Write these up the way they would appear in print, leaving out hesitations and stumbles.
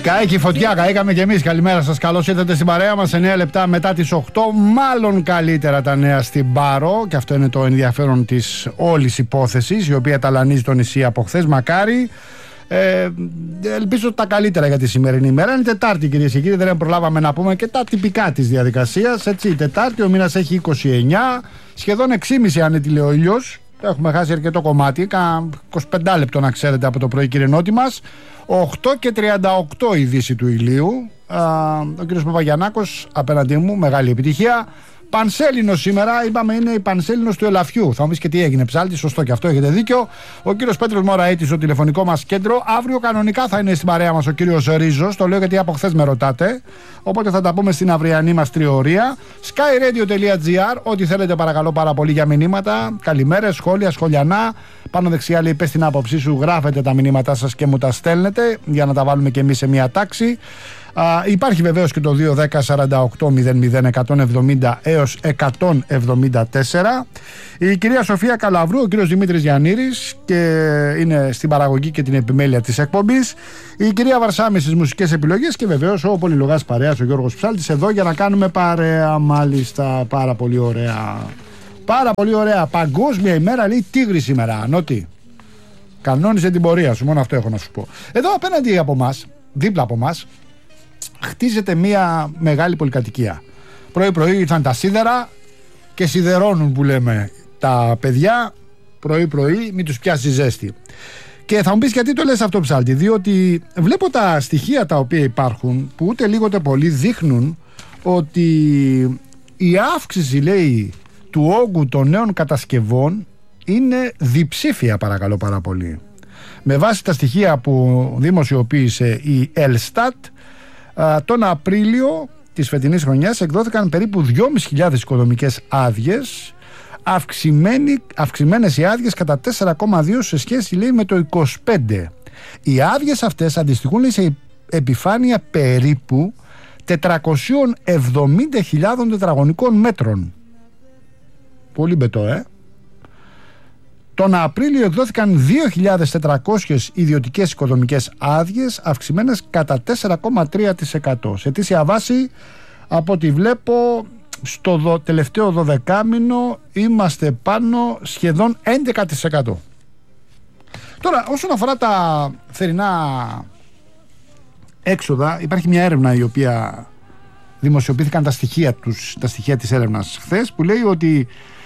Καίκη φωτιά, καήκαμε κι εμείς. Καλημέρα σας, καλώς ήρθατε στην παρέα μας. 9 λεπτά μετά τις 8. Μάλλον καλύτερα τα νέα στην Πάρο. Και αυτό είναι το ενδιαφέρον της όλης υπόθεσης, η οποία ταλανίζει το νησί από χθες. Μακάρι. Ελπίζω τα καλύτερα για τη σημερινή ημέρα. Είναι Τετάρτη, κυρίες και κύριοι. Δεν προλάβαμε να πούμε και τα τυπικά της διαδικασίας. Έτσι, Τετάρτη, ο μήνας έχει 29. Σχεδόν 6,5 αν είναι ο ήλιος. Έχουμε χάσει αρκετό κομμάτι. 25 λεπτό να ξέρετε από το πρωί, κύριε Νότι μας. 8:38 η δύση του ηλίου. Ο κύριος Παπαγιαννάκος απέναντί μου, μεγάλη επιτυχία. Πανσέλινος σήμερα, είπαμε είναι η Πανσέλινος του Ελαφιού. Θα μου πεις και τι έγινε, ψάλτη, σωστό και αυτό, έχετε δίκιο. Ο κύριος Πέτρος Μωραήτης στο τηλεφωνικό μας κέντρο. Αύριο κανονικά θα είναι στην παρέα μας ο κύριος Ρίζος. Το λέω γιατί από χθες με ρωτάτε. Οπότε θα τα πούμε στην αυριανή μας τριωρία. skyradio.gr. Ό,τι θέλετε, παρακαλώ πάρα πολύ για μηνύματα. Καλημέρες, σχόλια, σχολιανά. Πάνω δεξιά λέει: πες την άποψή σου, γράφετε τα μηνύματά σας και μου τα στέλνετε για να τα βάλουμε και εμείς σε μια τάξη. Υπάρχει βεβαίως και το 210-48-00-170 έως 174. Η κυρία Σοφία Καλαβρού, ο κύριος Δημήτρης Γιαννήρης και είναι στην παραγωγή και την επιμέλεια της εκπομπής. Η κυρία Βαρσάμι στις μουσικές επιλογές και βεβαίως ο πολυλογάς παρέας, ο Γιώργος Ψάλτης, εδώ για να κάνουμε παρέα. Μάλιστα, πάρα πολύ ωραία. Πάρα πολύ ωραία. Παγκόσμια ημέρα, λέει Τίγρη σήμερα. Νότι, κανόνισε την πορεία σου, μόνο αυτό έχω να σου πω. Εδώ απέναντι από μας, δίπλα από μας, χτίζεται μια μεγάλη πολυκατοικία. Πρωί-πρωί ήρθαν τα σίδερα και σιδερώνουν, που λέμε, τα παιδιά. Πρωί-πρωί, μην τους πιάσει ζέστη. Και θα μου πεις γιατί το λες αυτό, Ψάλτη? Διότι βλέπω τα στοιχεία τα οποία υπάρχουν, που ούτε λίγο ούτε πολύ δείχνουν ότι η αύξηση, λέει, του όγκου των νέων κατασκευών είναι διψήφια, παρακαλώ πάρα πολύ. Με βάση τα στοιχεία που δημοσιοποίησε η Ελστάτ, τον Απρίλιο της φετινής χρονιάς εκδόθηκαν περίπου 2.500 οικοδομικές άδειες, αυξημένες οι άδειες κατά 4,2 σε σχέση, λέει, με το 25. Οι άδειες αυτές αντιστοιχούν, λέει, σε επιφάνεια περίπου 470.000 τετραγωνικών μέτρων. Πολύ μπετό, Τον Απρίλιο εκδόθηκαν 2.400 ιδιωτικές οικοδομικές άδειες, αυξημένες κατά 4,3%. Σε ετήσια βάση, από ό,τι βλέπω, στο τελευταίο 12μηνο είμαστε πάνω σχεδόν 11%. Τώρα, όσον αφορά τα θερινά έξοδα, υπάρχει μια έρευνα η οποία δημοσιοποιήθηκαν τα στοιχεία της έρευνας χθες, που λέει ότι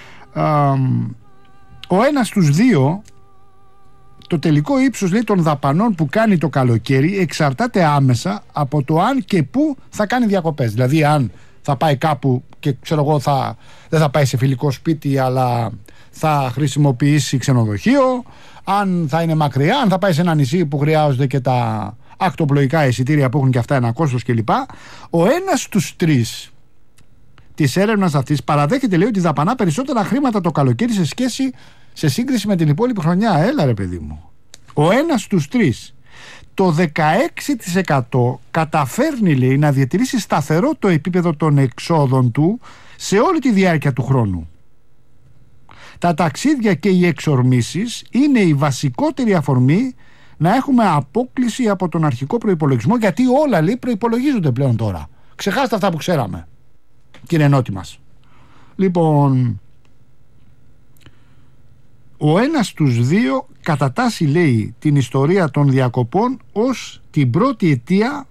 ο ένας στους δύο, το τελικό ύψος, λέει, των δαπανών που κάνει το καλοκαίρι εξαρτάται άμεσα από το αν και πού θα κάνει διακοπές. Δηλαδή, αν θα πάει κάπου και ξέρω εγώ δεν θα πάει σε φιλικό σπίτι, αλλά θα χρησιμοποιήσει ξενοδοχείο, αν θα είναι μακριά, αν θα πάει σε ένα νησί που χρειάζονται και τα ακτοπλοϊκά εισιτήρια που έχουν και αυτά ένα κόστος κλπ. Ο ένας στους τρεις της έρευνας αυτής παραδέχεται, λέει, ότι δαπανά περισσότερα χρήματα το καλοκαίρι σε σύγκριση με την υπόλοιπη χρονιά. Έλα ρε παιδί μου. Ο ένας στους τρεις. Το 16% καταφέρνει, λέει, να διατηρήσει σταθερό το επίπεδο των εξόδων του σε όλη τη διάρκεια του χρόνου. Τα ταξίδια και οι εξορμήσεις είναι η βασικότερη αφορμή να έχουμε απόκλιση από τον αρχικό προϋπολογισμό, γιατί όλα, λέει, προϋπολογίζονται πλέον τώρα. Ξεχάστε αυτά που ξέραμε, κύριε Νότι μας. Λοιπόν, ο ένας στους δύο κατατάσσει, λέει, την ιστορία των διακοπών ως την πρώτη αιτία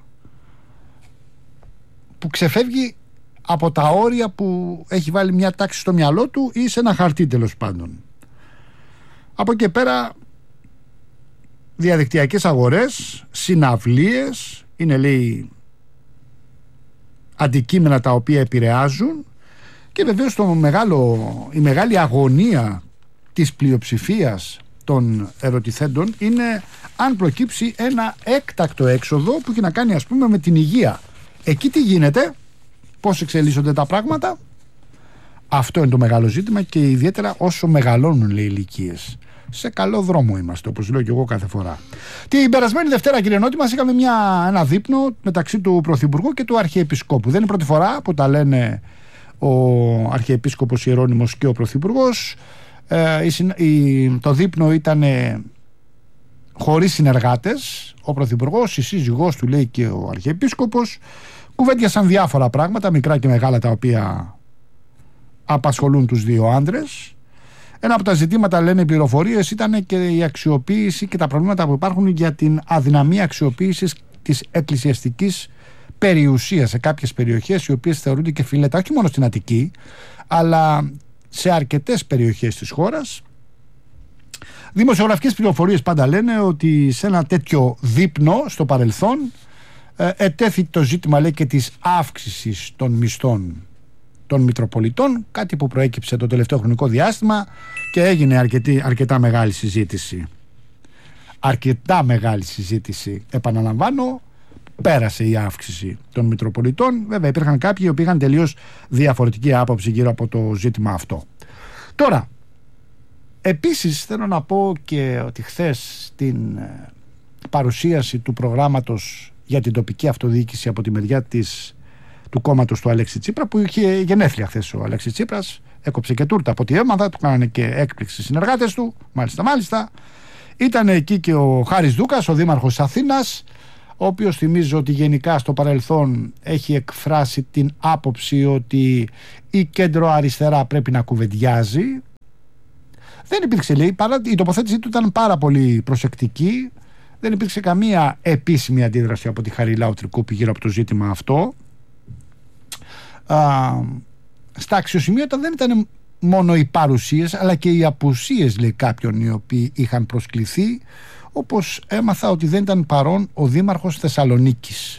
που ξεφεύγει από τα όρια που έχει βάλει μια τάξη στο μυαλό του ή σε ένα χαρτί, τέλος πάντων. Από εκεί πέρα, διαδικτυακές αγορές, συναυλίες, είναι, λέει, αντικείμενα τα οποία επηρεάζουν, και βεβαίως η μεγάλη αγωνία της πλειοψηφίας των ερωτηθέντων είναι αν προκύψει ένα έκτακτο έξοδο που έχει να κάνει, ας πούμε, με την υγεία. Εκεί τι γίνεται, πώς εξελίσσονται τα πράγματα? Αυτό είναι το μεγάλο ζήτημα, και ιδιαίτερα όσο μεγαλώνουν, λέει, οι ηλικίες. Σε καλό δρόμο είμαστε, όπως λέω και εγώ κάθε φορά. Την περασμένη Δευτέρα, κύριε Νότι μας, είχαμε ένα δείπνο μεταξύ του Πρωθυπουργού και του Αρχιεπισκόπου. Δεν είναι πρώτη φορά που τα λένε ο Αρχιεπίσκοπος Ιερώνυμος και ο Πρωθυπουργός. Το δείπνο ήταν χωρίς συνεργάτες. Ο Πρωθυπουργός, η σύζυγός του λέει και ο Αρχιεπίσκοπος κουβέντιασαν διάφορα πράγματα, μικρά και μεγάλα, τα οποία απασχολούν τους δύο άντρες. Ένα από τα ζητήματα, λένε οι πληροφορίες, ήταν και η αξιοποίηση και τα προβλήματα που υπάρχουν για την αδυναμία αξιοποίησης της εκκλησιαστικής περιουσίας σε κάποιες περιοχές, οι οποίες θεωρούνται και φιλέτα, όχι μόνο στην Αττική, αλλά σε αρκετές περιοχές της χώρας. Δημοσιογραφικές πληροφορίες πάντα λένε ότι σε ένα τέτοιο δείπνο στο παρελθόν ετέθη το ζήτημα, λέει, και της αύξησης των μισθών των Μητροπολιτών, κάτι που προέκυψε το τελευταίο χρονικό διάστημα και έγινε αρκετά μεγάλη συζήτηση. Αρκετά μεγάλη συζήτηση, επαναλαμβάνω, πέρασε η αύξηση των Μητροπολιτών. Βέβαια υπήρχαν κάποιοι που είχαν τελείως διαφορετική άποψη γύρω από το ζήτημα αυτό. Τώρα, επίσης θέλω να πω και ότι χθες στην παρουσίαση του προγράμματος για την τοπική αυτοδιοίκηση από τη μεριά του κόμματος του Αλέξη Τσίπρα, που είχε γενέθλια χθες ο Αλέξης Τσίπρας, έκοψε και τούρτα από ό,τι έμαθα, του κάνανε και έκπληξη οι συνεργάτες του, μάλιστα. Ήταν εκεί και ο Χάρης Δούκας, ο δήμαρχος Αθήνας, ο οποίος, θυμίζω ότι γενικά στο παρελθόν έχει εκφράσει την άποψη ότι η κέντρο-αριστερά πρέπει να κουβεντιάζει. Δεν υπήρξε, λέει, η τοποθέτησή του ήταν πάρα πολύ προσεκτική. Δεν υπήρξε καμία επίσημη αντίδραση από τη Χαριλάου Τρικούπη γύρω από το ζήτημα αυτό. Στα αξιοσημείωτα δεν ήταν μόνο οι παρουσίες, αλλά και οι απουσίες, λέει, κάποιων οι οποίοι είχαν προσκληθεί, όπως έμαθα ότι δεν ήταν παρόν ο Δήμαρχος Θεσσαλονίκης.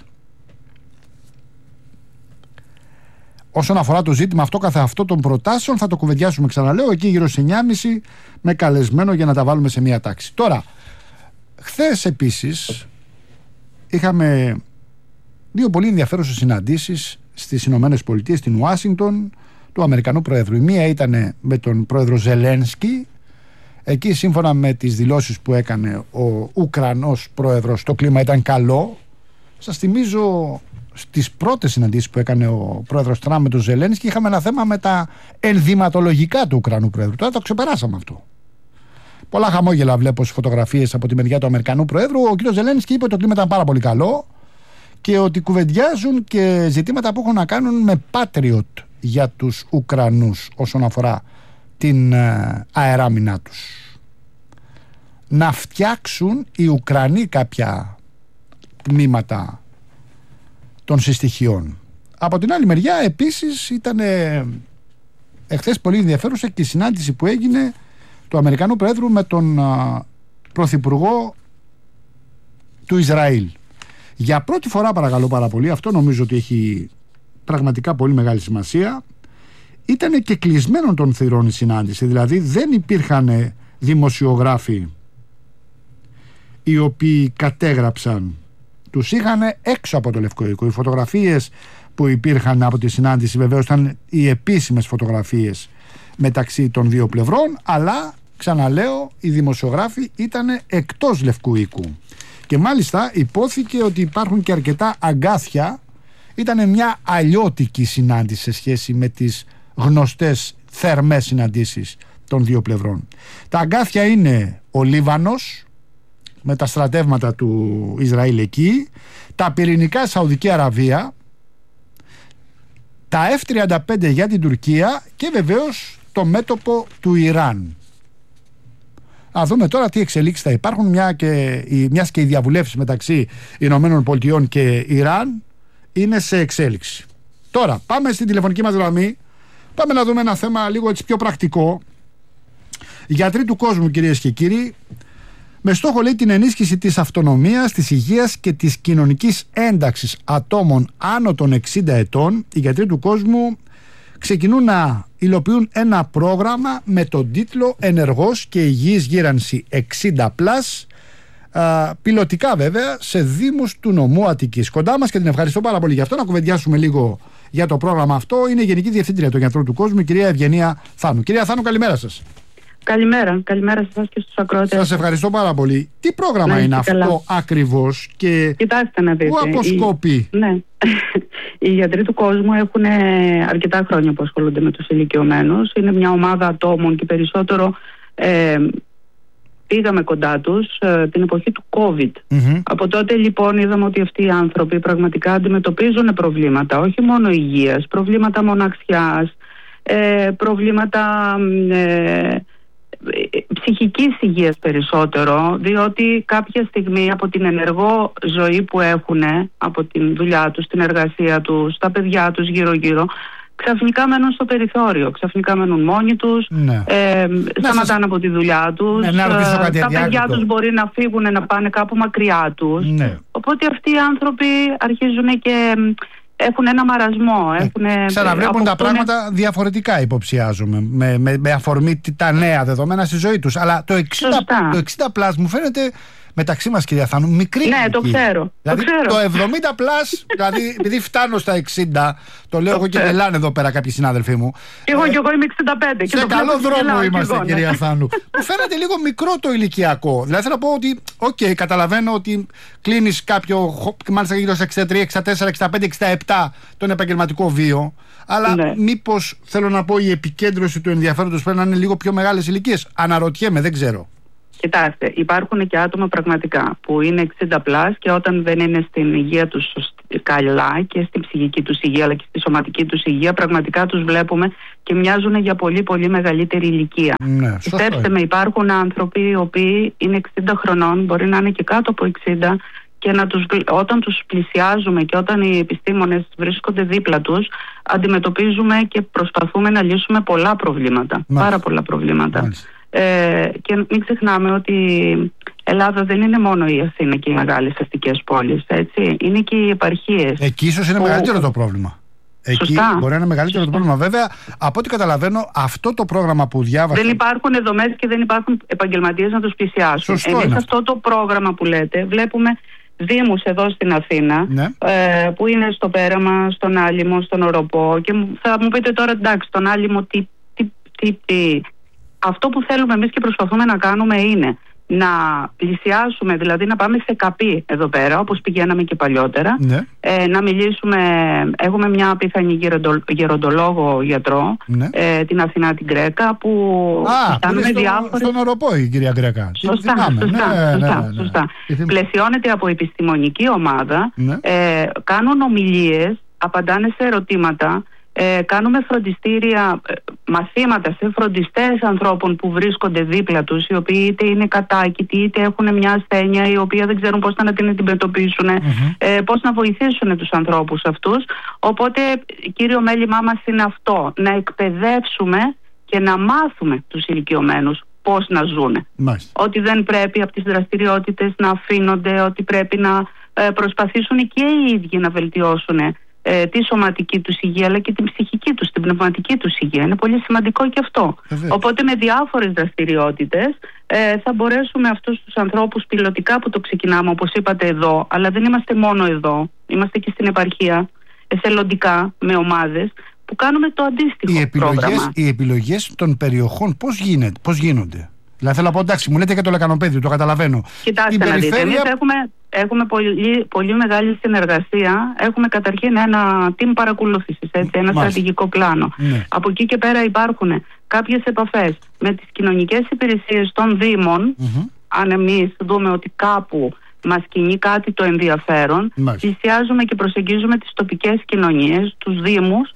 Όσον αφορά το ζήτημα αυτό καθ' αυτό των προτάσεων, θα το κουβεντιάσουμε, ξαναλέω, εκεί γύρω στις 9.30 με καλεσμένο για να τα βάλουμε σε μία τάξη. Τώρα, χθες επίσης είχαμε δύο πολύ ενδιαφέρουσες συναντήσεις στις Ηνωμένες Πολιτείες, στην Ουάσιγκτον, του Αμερικανού Προέδρου. Η μία ήταν με τον Πρόεδρο Ζελένσκι. Εκεί, σύμφωνα με τις δηλώσεις που έκανε ο Ουκρανός Πρόεδρος, το κλίμα ήταν καλό. Σας θυμίζω, στις πρώτες συναντήσεις που έκανε ο Πρόεδρος Τραμπ με τον Ζελένσκι, είχαμε ένα θέμα με τα ενδυματολογικά του Ουκρανού Πρόεδρου. Τώρα το ξεπεράσαμε αυτό. Πολλά χαμόγελα βλέπω στις φωτογραφίες από τη μεριά του Αμερικανού Προέδρου. Ο κ. Ζελένσκι είπε ότι το κλίμα ήταν πάρα πολύ καλό και ότι κουβεντιάζουν και ζητήματα που έχουν να κάνουν με Patriot για τους Ουκρανούς όσον αφορά την αεράμινά τους. Να φτιάξουν οι Ουκρανοί κάποια τμήματα των συστοιχειών. Από την άλλη μεριά επίσης ήταν εχθές πολύ ενδιαφέρουσα και η συνάντηση που έγινε του Αμερικανού Προέδρου με τον Πρωθυπουργό του Ισραήλ. Για πρώτη φορά, παρακαλώ πάρα πολύ, αυτό νομίζω ότι έχει πραγματικά πολύ μεγάλη σημασία, ήταν και κλεισμένον των θυρών η συνάντηση. Δηλαδή δεν υπήρχαν δημοσιογράφοι οι οποίοι κατέγραψαν. Τους είχαν έξω από το Λευκό Οίκο. Οι φωτογραφίες που υπήρχαν από τη συνάντηση βεβαίως ήταν οι επίσημες φωτογραφίες μεταξύ των δύο πλευρών, αλλά ξαναλέω, οι δημοσιογράφοι ήταν εκτός Λευκού Οίκου. Και μάλιστα υπόθηκε ότι υπάρχουν και αρκετά αγκάθια. Ήταν μια αλλιώτικη συνάντηση σε σχέση με τις γνωστές θερμές συναντήσεις των δύο πλευρών. Τα αγκάθια είναι ο Λίβανος με τα στρατεύματα του Ισραήλ εκεί, τα πυρηνικά Σαουδική Αραβία, τα F-35 για την Τουρκία και βεβαίως το μέτωπο του Ιράν. Να δούμε τώρα τι εξελίξεις θα υπάρχουν, μιας και οι διαβουλεύσεις μεταξύ Ηνωμένων Πολιτειών και Ιράν είναι σε εξέλιξη. Τώρα πάμε στην τηλεφωνική μας γραμμή. Πάμε να δούμε ένα θέμα λίγο έτσι πιο πρακτικό. Γιατροί του κόσμου, κυρίες και κύριοι, με στόχο, λέει, την ενίσχυση της αυτονομίας, της υγείας και της κοινωνικής ένταξης ατόμων άνω των 60 ετών, οι γιατροί του κόσμου ξεκινούν να υλοποιούν ένα πρόγραμμα με τον τίτλο «Ενεργός και υγιής γύρανση 60+», πιλωτικά βέβαια σε δήμους του νομού Αττικής. Κοντά μας, και την ευχαριστώ πάρα πολύ γι' αυτό, να κουβεντιάσουμε λίγο για το πρόγραμμα αυτό, είναι η Γενική Διευθύντρια των Γιατρών του Κόσμου, η κυρία Ευγενία Θάνου. Κυρία Θάνου, καλημέρα σας. Καλημέρα σε εσάς και στους ακροατές. Σας ευχαριστώ πάρα πολύ. Τι πρόγραμμα είναι αυτό ακριβώς και κοιτάξτε να δείτε, πού αποσκοπεί? Ναι. Οι γιατροί του κόσμου έχουν αρκετά χρόνια που ασχολούνται με τους ηλικιωμένους. Είναι μια ομάδα ατόμων και περισσότερο πήγαμε κοντά τους την εποχή του COVID. Από τότε λοιπόν είδαμε ότι αυτοί οι άνθρωποι πραγματικά αντιμετωπίζουν προβλήματα, όχι μόνο υγείας, προβλήματα μοναξιάς, προβλήματα ψυχικής υγείας περισσότερο, διότι κάποια στιγμή από την ενεργό ζωή που έχουν, από την δουλειά τους, την εργασία τους, τα παιδιά τους γύρω-γύρω, ξαφνικά μένουν στο περιθώριο, ξαφνικά μένουν μόνοι τους, σταματάνε από τη δουλειά τους, τα παιδιά τους μπορεί να φύγουν, να πάνε κάπου μακριά τους. Οπότε αυτοί οι άνθρωποι αρχίζουν και έχουν ένα μαρασμό. Ξαναβλέπουν τα πράγματα διαφορετικά, υποψιάζομαι, με αφορμή τα νέα δεδομένα στη ζωή τους. Αλλά το 60+ μου φαίνεται, μεταξύ μας, κυρία Θάνου, μικρή. Ναι, το ξέρω. Δηλαδή το 70+, δηλαδή επειδή φτάνω στα 60, το λέω εγώ και γελάνε εδώ πέρα κάποιοι συνάδελφοί μου. Και εγώ είμαι 65. Σε καλό δρόμο είμαστε, κυρία Θάνου. Μου φαίνεται λίγο μικρό το ηλικιακό. Δηλαδή θέλω να πω ότι, καταλαβαίνω ότι κλείνεις κάποιο, μάλιστα γύρω στα 63, 64, 65, 67 τον επαγγελματικό βίο. Αλλά μήπως, θέλω να πω, η επικέντρωση του ενδιαφέροντος πρέπει να είναι λίγο πιο μεγάλες ηλικίες. Αναρωτιέμαι, δεν ξέρω. Κοιτάξτε, υπάρχουν και άτομα πραγματικά που είναι 60+ και όταν δεν είναι στην υγεία τους καλά και στην ψυχική τους υγεία αλλά και στη σωματική τους υγεία, πραγματικά τους βλέπουμε και μοιάζουν για πολύ πολύ μεγαλύτερη ηλικία. Πιστέψτε με, υπάρχουν άνθρωποι οι οποίοι είναι 60 χρονών, μπορεί να είναι και κάτω από 60, και όταν τους πλησιάζουμε και όταν οι επιστήμονες βρίσκονται δίπλα τους, αντιμετωπίζουμε και προσπαθούμε να λύσουμε πολλά προβλήματα, πάρα πολλά προβλήματα. Και μην ξεχνάμε ότι η Ελλάδα δεν είναι μόνο η Αθήνα και οι μεγάλες αστικές πόλεις, έτσι. Είναι και οι επαρχίες. Εκεί ίσως είναι μεγαλύτερο το πρόβλημα. Εκεί μπορεί να είναι μεγαλύτερο το πρόβλημα. Βέβαια, από ό,τι καταλαβαίνω, αυτό το πρόγραμμα που διάβασα. Δεν υπάρχουν δομές και δεν υπάρχουν επαγγελματίες να τους πλησιάσουν. Εμείς αυτό το πρόγραμμα που λέτε, βλέπουμε δήμους εδώ στην Αθήνα, που είναι στο Πέραμα, στον Άλυμο, στον Οροπό. Και θα μου πείτε τώρα, εντάξει, στον Άλυμο τι. Αυτό που θέλουμε εμείς και προσπαθούμε να κάνουμε είναι να πλησιάσουμε, δηλαδή να πάμε σε καπή εδώ πέρα, όπως πηγαίναμε και παλιότερα, να μιλήσουμε. Έχουμε μια πιθανή γεροντολόγο γιατρό, την Αθηνά την Γκρέκα, που κάνουμε διάφορες. Στον Οροπό η κυρία Γκρέκα. Σωστά. Πλαισιώνεται από επιστημονική ομάδα, κάνουν ομιλίες, απαντάνε σε ερωτήματα. Κάνουμε φροντιστήρια, μαθήματα σε φροντιστές ανθρώπων που βρίσκονται δίπλα τους, οι οποίοι είτε είναι κατάκητοι είτε έχουν μια ασθένεια η οποία δεν ξέρουν πώς να την αντιμετωπίσουν, πώς να βοηθήσουν τους ανθρώπους αυτούς. Οπότε κύριο μέλημά μας είναι αυτό, να εκπαιδεύσουμε και να μάθουμε τους ηλικιωμένους πώς να ζουν. Ότι δεν πρέπει από τις δραστηριότητες να αφήνονται, ότι πρέπει να προσπαθήσουν και οι ίδιοι να βελτιώσουν τη σωματική τους υγεία αλλά και την ψυχική τους, την πνευματική τους υγεία. Είναι πολύ σημαντικό και αυτό. Οπότε με διάφορες δραστηριότητες θα μπορέσουμε αυτούς τους ανθρώπους πιλωτικά που το ξεκινάμε, όπως είπατε εδώ, αλλά δεν είμαστε μόνο εδώ, είμαστε και στην επαρχία, εθελοντικά με ομάδες που κάνουμε το αντίστοιχο πρόγραμμα. Οι επιλογές των περιοχών πώς γίνονται? Δηλαδή θέλω να πω, εντάξει, μου λέτε για το Λεκανοπέδιο, το καταλαβαίνω. Κοιτάξτε να δείτε, εμείς έχουμε πολύ μεγάλη συνεργασία. Έχουμε καταρχήν ένα team παρακολούθησης, ένα στρατηγικό πλάνο. Από εκεί και πέρα υπάρχουν κάποιες επαφές με τις κοινωνικές υπηρεσίες των Δήμων. Αν εμείς δούμε ότι κάπου μας κινεί κάτι το ενδιαφέρον, πλησιάζουμε και προσεγγίζουμε τις τοπικές κοινωνίες, τους Δήμους,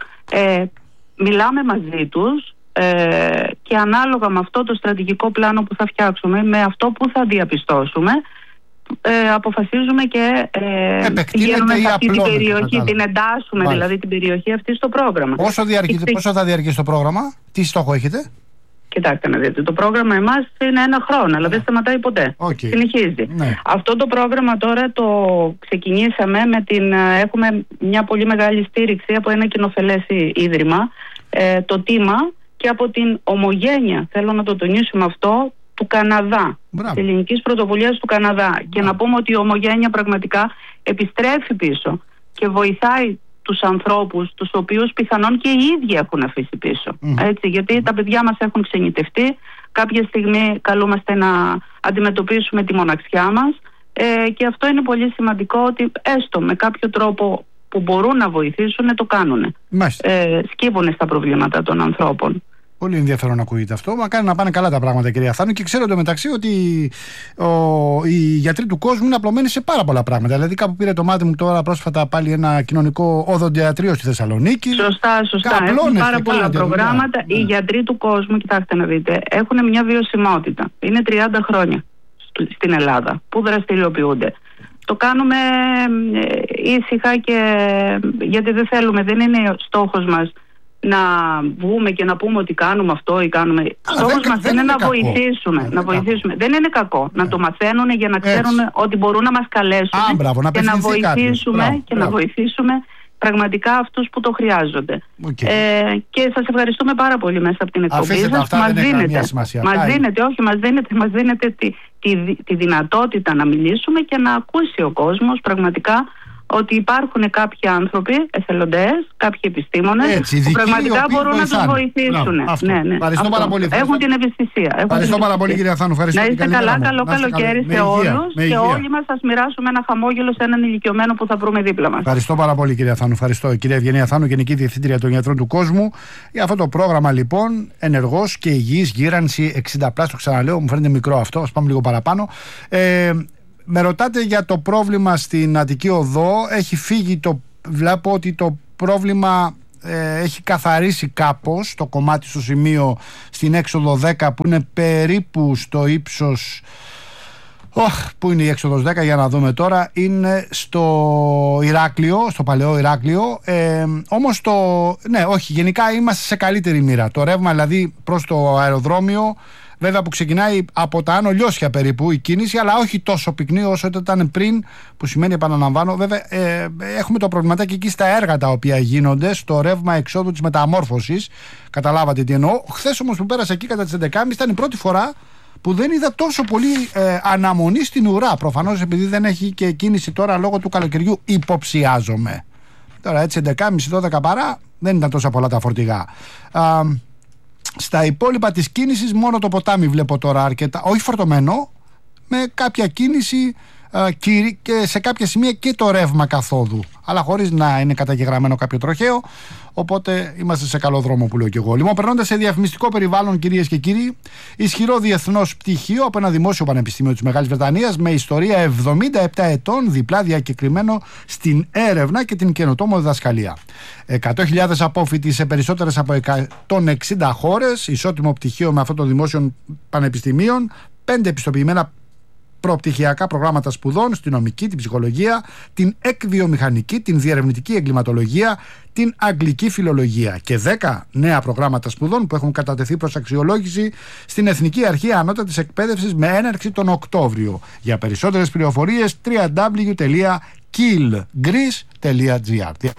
μιλάμε μαζί τους. Και ανάλογα με αυτό το στρατηγικό πλάνο που θα φτιάξουμε, με αυτό που θα διαπιστώσουμε, αποφασίζουμε και πηγαίνουμε σε αυτή την περιοχή, την εντάσσουμε δηλαδή την περιοχή αυτή στο πρόγραμμα. Πόσο θα διαρκεί το πρόγραμμα, τι στόχο έχετε? Κοιτάξτε να δείτε, το πρόγραμμα εμάς είναι 1 χρόνο, αλλά δεν σταματάει ποτέ. Συνεχίζει. Αυτό το πρόγραμμα τώρα το ξεκινήσαμε έχουμε μια πολύ μεγάλη στήριξη από ένα κοινοφελές ίδρυμα, το Τίμα, και από την Ομογένεια, θέλω να το τονίσουμε αυτό, του Καναδά, της ελληνικής πρωτοβουλίας του Καναδά. Και να πούμε ότι η Ομογένεια πραγματικά επιστρέφει πίσω και βοηθάει τους ανθρώπους, τους οποίους πιθανόν και οι ίδιοι έχουν αφήσει πίσω. Έτσι, γιατί τα παιδιά μας έχουν ξενιτευτεί, κάποια στιγμή καλούμαστε να αντιμετωπίσουμε τη μοναξιά μας, και αυτό είναι πολύ σημαντικό, ότι έστω με κάποιο τρόπο που μπορούν να βοηθήσουν, το κάνουν. Σκύβουν στα προβλήματα των ανθρώπων. Πολύ ενδιαφέρον να ακούγεται αυτό. Μα κάνει να πάνε καλά τα πράγματα, κυρία Θάνου. Και ξέρω εντωμεταξύ ότι οι γιατροί του κόσμου είναι απλωμένοι σε πάρα πολλά πράγματα. Δηλαδή, κάπου πήρε το μάτι μου τώρα πρόσφατα πάλι ένα κοινωνικό οδοντιατρίο στη Θεσσαλονίκη. Σωστά. Έχουν πάρα πολλά προγράμματα. Οι γιατροί του κόσμου, κοιτάξτε να δείτε, έχουν μια βιωσιμότητα. Είναι 30 χρόνια στην Ελλάδα που δραστηριοποιούνται. Το κάνουμε ήσυχα γιατί δεν θέλουμε, δεν είναι στόχος μας να βγούμε και να πούμε ότι κάνουμε αυτό ή κάνουμε. Στόχος μας είναι να βοηθήσουμε. Δεν είναι κακό να το μαθαίνουν για να ξέρουν ότι μπορούν να μας καλέσουν και να βοηθήσουμε πραγματικά αυτούς που το χρειάζονται. Και σας ευχαριστούμε πάρα πολύ μέσα από την εκπομπή σας. Μας δίνετε τη δυνατότητα να μιλήσουμε και να ακούσει ο κόσμος πραγματικά ότι υπάρχουν κάποιοι άνθρωποι, εθελοντές, κάποιοι επιστήμονες που πραγματικά μπορούν να τους βοηθήσουν. Ευχαριστώ πάρα πολύ. Έχουν την ευαισθησία. Ευχαριστώ πάρα πολύ, κυρία Θάνου. Να είστε καλά, καλό καλοκαίρι σε όλους και όλοι μας σας μοιράσουμε ένα χαμόγελο σε έναν ηλικιωμένο που θα βρούμε δίπλα μας. Ευχαριστώ πάρα πολύ, κυρία Θάνου. Ευχαριστώ. Κυρία Ευγενία Θάνου, Γενική Διευθύντρια των Γιατρών του Κόσμου, για αυτό το πρόγραμμα λοιπόν, ενεργός και υγιής γύρανση 60+. Το ξαναλέω, μου φαίνεται μικρό αυτό, ας πάμε λίγο παραπάνω. Με ρωτάτε για το πρόβλημα στην Αττική Οδό. Έχει φύγει βλέπω ότι το πρόβλημα έχει καθαρίσει κάπως το κομμάτι στο σημείο στην έξοδο 10 που είναι περίπου στο ύψος. Πού είναι η έξοδος 10, για να δούμε τώρα. Είναι στο Ηράκλειο, στο παλαιό Ηράκλειο. Όμως γενικά είμαστε σε καλύτερη μοίρα. Το ρεύμα δηλαδή προς το αεροδρόμιο, βέβαια που ξεκινάει από τα Άνω Λιώσια περίπου η κίνηση, αλλά όχι τόσο πυκνή όσο ήταν πριν, που σημαίνει, επαναλαμβάνω, βέβαια έχουμε το προβληματάκι εκεί στα έργα τα οποία γίνονται, στο ρεύμα εξόδου της μεταμόρφωσης. Καταλάβατε τι εννοώ. Χθες όμως που πέρασα εκεί κατά τις 11.30 ήταν η πρώτη φορά που δεν είδα τόσο πολύ αναμονή στην ουρά. Προφανώς επειδή δεν έχει και κίνηση τώρα λόγω του καλοκαιριού, υποψιάζομαι. Τώρα έτσι 11.30-12 παρά δεν ήταν τόσα πολλά τα φορτηγά. Στα υπόλοιπα της κίνησης μόνο το ποτάμι βλέπω τώρα αρκετά, όχι φορτωμένο, με κάποια κίνηση και σε κάποια σημεία και το ρεύμα καθόδου, αλλά χωρίς να είναι καταγεγραμμένο κάποιο τροχαίο, οπότε είμαστε σε καλό δρόμο που λέω και εγώ. Λοιπόν, περνώντας σε διαφημιστικό περιβάλλον, κυρίες και κύριοι, ισχυρό διεθνώς πτυχίο από ένα δημόσιο πανεπιστήμιο της Μεγάλης Βρετανίας με ιστορία 77 ετών, διπλά διακεκριμένο στην έρευνα και την καινοτόμο διδασκαλία. 100.000 απόφοιτοι σε περισσότερες από 160 χώρες, ισότιμο πτυχίο με αυτό των δημόσιων πανεπιστημίων, 5 επιστοποιημένα προπτυχιακά προγράμματα σπουδών στην νομική, την ψυχολογία, την εκβιομηχανική, την διερευνητική εγκληματολογία, την αγγλική φιλολογία και 10 νέα προγράμματα σπουδών που έχουν κατατεθεί προς αξιολόγηση στην Εθνική Αρχή Ανώτατης Εκπαίδευσης με έναρξη τον Οκτώβριο. Για περισσότερες πληροφορίες www.kilgreece.gr.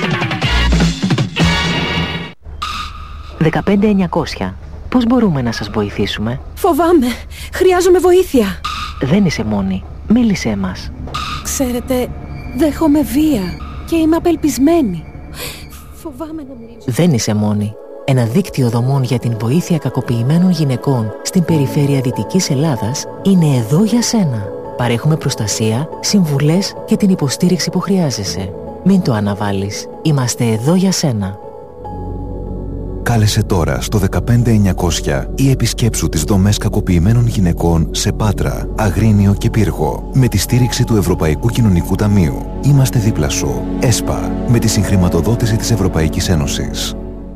15900. Πώς μπορούμε να σας βοηθήσουμε? Φοβάμαι. Χρειάζομαι βοήθεια. Δεν είσαι μόνη. Μίλησέ μας. Ξέρετε, δέχομαι βία και είμαι απελπισμένη. Φοβάμαι να μιλήσω. Δεν είσαι μόνη. Ένα δίκτυο δομών για την βοήθεια κακοποιημένων γυναικών στην περιφέρεια Δυτικής Ελλάδας είναι εδώ για σένα. Παρέχουμε προστασία, συμβουλές και την υποστήριξη που χρειάζεσαι. Μην το αναβάλεις. Είμαστε εδώ για σένα. Κάλεσε τώρα στο 15900 ή επισκέψου τις δομές κακοποιημένων γυναικών σε Πάτρα, Αγρίνιο και Πύργο με τη στήριξη του Ευρωπαϊκού Κοινωνικού Ταμείου. Είμαστε δίπλα σου. ΕΣΠΑ, με τη συγχρηματοδότηση της Ευρωπαϊκής Ένωσης.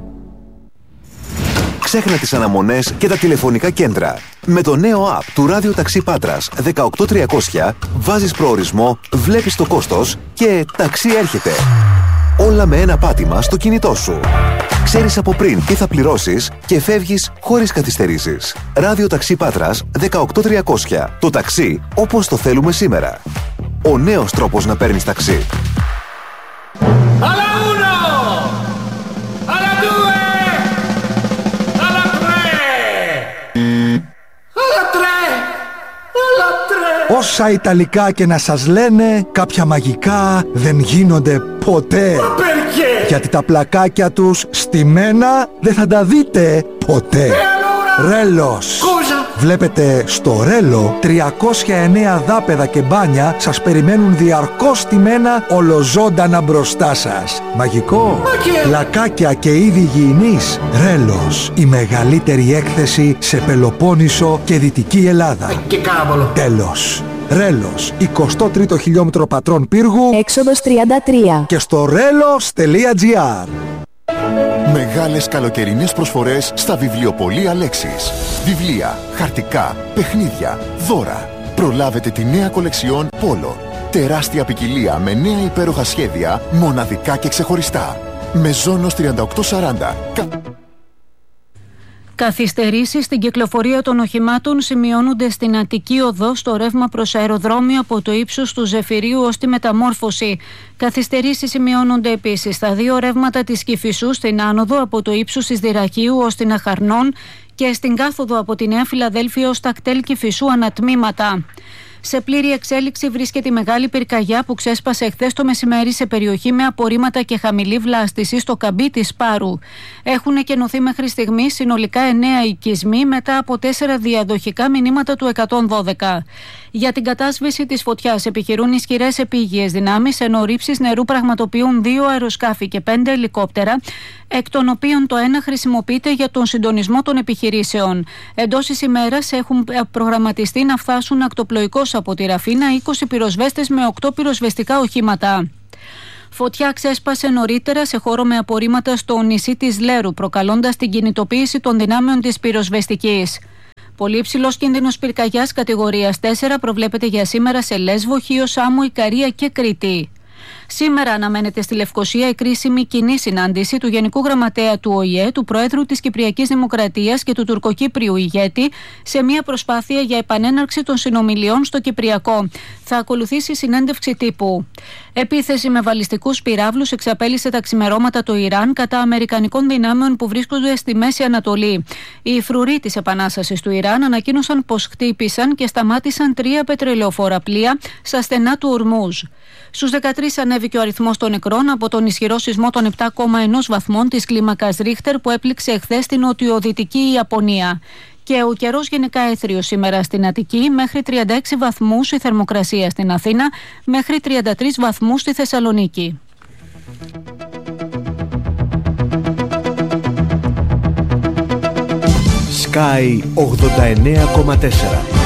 Ξέχνα τις αναμονές και τα τηλεφωνικά κέντρα. Με το νέο app του Ράδιο Ταξί Πάτρας 18300 βάζεις προορισμό, βλέπεις το κόστος και ταξί έρχεται. Όλα με ένα πάτημα στο κινητό σου. Ξέρεις από πριν τι θα πληρώσεις και φεύγεις χωρίς καθυστερήσεις. Ράδιο Ταξί Πάτρας 18300. Το ταξί όπως το θέλουμε σήμερα. Ο νέος τρόπος να παίρνεις ταξί. Όσα Ιταλικά και να σας λένε, κάποια μαγικά δεν γίνονται ποτέ. Γιατί τα πλακάκια τους στημένα δεν θα τα δείτε ποτέ. Ρέλος. Βλέπετε στο Ρέλο 309 δάπεδα και μπάνια σας περιμένουν διαρκώς στημένα ολοζώντανα μπροστά σας. Μαγικό! Λακάκια και είδη υγιεινής. Ρέλος, η μεγαλύτερη έκθεση σε Πελοπόννησο και Δυτική Ελλάδα. Και κάβολο. Τέλος. Ρέλος, 23ο χιλιόμετρο Πατρών Πύργου, έξοδος 33. και στο relos.gr. Μεγάλες καλοκαιρινές προσφορές στα βιβλιοπωλεία Λέξης. Βιβλία, χαρτικά, παιχνίδια, δώρα. Προλάβετε τη νέα κολεξιόν Πόλο. Τεράστια ποικιλία με νέα υπέροχα σχέδια, μοναδικά και ξεχωριστά. Μεζόνος 3840. Καθυστερήσεις στην κυκλοφορία των οχημάτων σημειώνονται στην Αττική Οδό στο ρεύμα προς αεροδρόμιο από το ύψος του Ζεφυρίου ως τη Μεταμόρφωση. Καθυστερήσεις σημειώνονται επίσης στα δύο ρεύματα της Κηφισού στην άνοδο από το ύψος της Δυραχείου ως την Αχαρνών και στην κάθοδο από τη Νέα Φιλαδέλφια ως τα κτέλ Κηφισού ανατμήματα. Σε πλήρη εξέλιξη βρίσκεται η μεγάλη πυρκαγιά που ξέσπασε χθες το μεσημέρι σε περιοχή με απορρίμματα και χαμηλή βλάστηση στο καμπί της Πάρου. Έχουν εκενωθεί μέχρι στιγμή συνολικά 9 οικισμοί μετά από 4 διαδοχικά μηνύματα του 112. Για την κατάσβεση της φωτιάς επιχειρούν ισχυρές επίγειες δυνάμεις, ενώ ρήψεις νερού πραγματοποιούν 2 αεροσκάφη και 5 ελικόπτερα, εκ των οποίων το ένα χρησιμοποιείται για τον συντονισμό των επιχειρήσεων. Εντός της ημέρας έχουν προγραμματιστεί να φτάσουν ακτοπλοϊκώς από τη Ραφίνα 20 πυροσβέστες με 8 πυροσβεστικά οχήματα. Φωτιά ξέσπασε νωρίτερα σε χώρο με απορρίμματα στο νησί της Λέρου, προκαλώντας την κινητοποίηση των δυνάμεων της πυροσβεστικής. Πολύ υψηλός κίνδυνος πυρκαγιάς κατηγορίας 4 προβλέπεται για σήμερα σε Λέσβο, Χίο, Σάμο, Ικαρία και Κρήτη. Σήμερα αναμένεται στη Λευκοσία η κρίσιμη κοινή συνάντηση του Γενικού Γραμματέα του ΟΗΕ, του Προέδρου της Κυπριακής Δημοκρατίας και του Τουρκοκύπριου ηγέτη σε μια προσπάθεια για επανέναρξη των συνομιλιών στο Κυπριακό. Θα ακολουθήσει συνέντευξη τύπου. Επίθεση με βαλιστικούς πυράβλους εξαπέλυσε τα ξημερώματα το Ιράν κατά αμερικανικών δυνάμεων που βρίσκονται στη Μέση Ανατολή. Οι φρουροί της Επανάστασης του Ιράν ανακοίνωσαν πως χτύπησαν και σταμάτησαν 3 πετρελαιοφόρα πλοία στα στενά του Ορμούζ. Στους 13 ανέβηκε ο αριθμός των νεκρών από τον ισχυρό σεισμό των 7,1 βαθμών της κλίμακας Ρίχτερ που έπληξε εχθές στην νοτιοδυτική Ιαπωνία. Και ο καιρός γενικά έθριος σήμερα στην Αττική, μέχρι 36 βαθμούς η θερμοκρασία στην Αθήνα, μέχρι 33 βαθμούς στη Θεσσαλονίκη. Sky 89,4